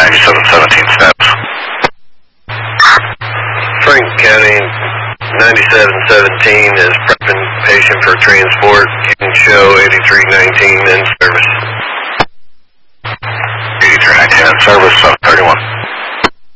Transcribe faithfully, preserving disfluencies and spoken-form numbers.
ninety-seven seventeen status. Franklin County ninety-seven seventeen is prepping patient for transport. Can show eighty-three nineteen in service.